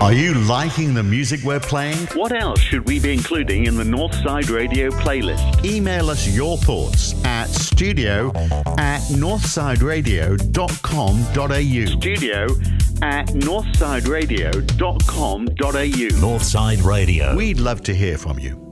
Are you liking the music we're playing? What else should we be including in the Northside Radio playlist? Email us your thoughts at studio@northsideradio.com.au. studio@northsideradio.com.au. Northside Radio. We'd love to hear from you.